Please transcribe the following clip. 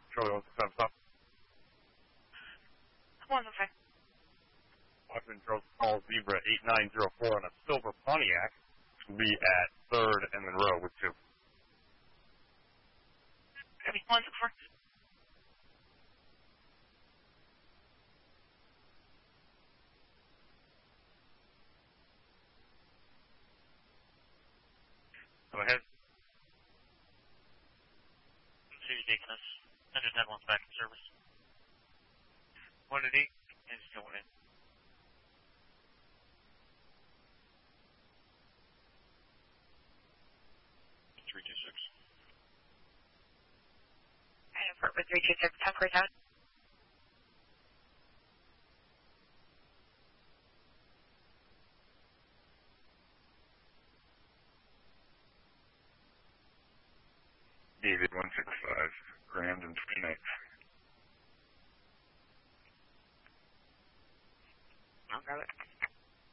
Charlie 167, stop. Come on, okay. Washington Charles call Zebra 8904 on a silver Pontiac. Will be at 3rd and Monroe with 2. Copy, 164. Go ahead. City taking us. I just had one back in service. 1 at 8, and still 1 in. 326. I have Fort with 326, Concord out. David 165, Grand and 29th. I'll grab it.